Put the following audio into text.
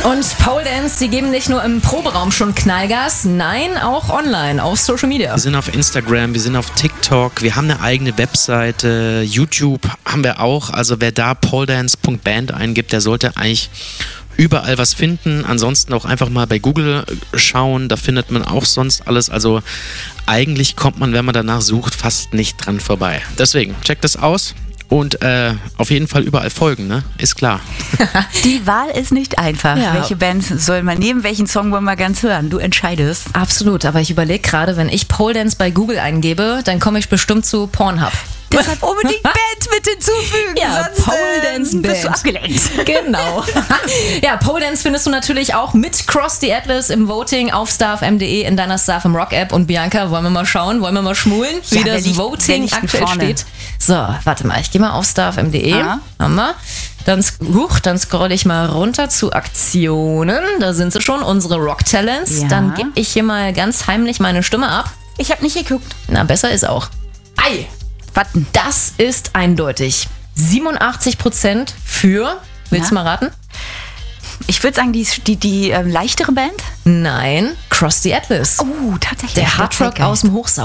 Und Pole Dance, die geben nicht nur im Proberaum schon Knallgas, nein, auch online, auf Social Media. Wir sind auf Instagram, wir sind auf TikTok, wir haben eine eigene Webseite, YouTube haben wir auch. Also wer da poledance.band eingibt, der sollte eigentlich überall was finden. Ansonsten auch einfach mal bei Google schauen, da findet man auch sonst alles. Also eigentlich kommt man, wenn man danach sucht, fast nicht dran vorbei. Deswegen, checkt das aus. Und auf jeden Fall überall folgen, ne? Ist klar. Die Wahl ist nicht einfach. Ja. Welche Bands soll man nehmen? Welchen Song wollen wir ganz hören? Du entscheidest. Absolut, aber ich überlege gerade, wenn ich Pole Dance bei Google eingebe, dann komme ich bestimmt zu Pornhub. Deshalb unbedingt Band mit hinzufügen. Ja, sonst, Pole Dance bist du Band. abgelenkt. Genau. Ja, Pole Dance findest du natürlich auch mit Cross the Atlas im Voting auf starfm.de in deiner Starfm Rock App. Und Bianca, wollen wir mal schauen, wollen wir mal schmulen, wie Ja, wer das liegt- wer Voting liegt denn aktuell vorne? steht? So, warte mal, ich gehe mal auf starfm.de. Ah. Haben wir. Dann scroll ich mal runter zu Aktionen. Da sind sie schon, unsere Rock Talents. Ja. Dann gebe ich hier mal ganz heimlich meine Stimme ab. Ich habe nicht geguckt. Na, besser ist auch. Ei! Warten. Das ist eindeutig. 87% für. Willst du Ja. mal raten? Ich würde sagen, die leichtere Band. Nein, Cross the Atlas. Oh, tatsächlich. Der Hardrock aus dem Hochsauer.